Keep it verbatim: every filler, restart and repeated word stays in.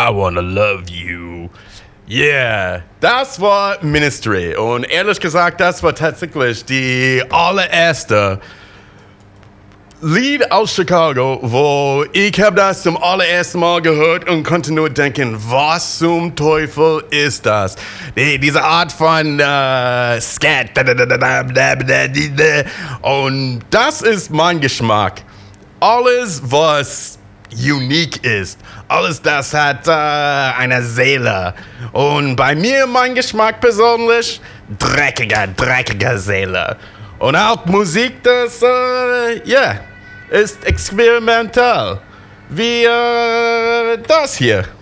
I wanna love you. Yeah, das war Ministry. Und ehrlich gesagt, das war tatsächlich die allererste Lied aus Chicago, wo ich habe das zum allerersten Mal gehört und konnte nur denken, was zum Teufel ist das? Die, diese Art von äh, Skat. Und das ist mein Geschmack. Alles, was unique ist, alles das hat äh, eine Seele. Und bei mir, mein Geschmack persönlich, dreckiger, dreckiger Seele. Und auch Musik, das, äh, ja, yeah, ist experimental. Wie äh, das hier.